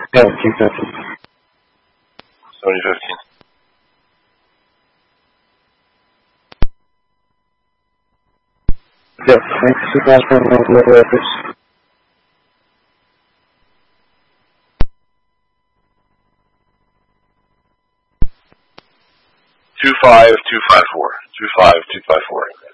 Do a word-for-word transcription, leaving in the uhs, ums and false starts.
Yeah, keep fifteen. Sony fifteen. Yep, thanks for that for the records. Two five two five four. Two five two five four.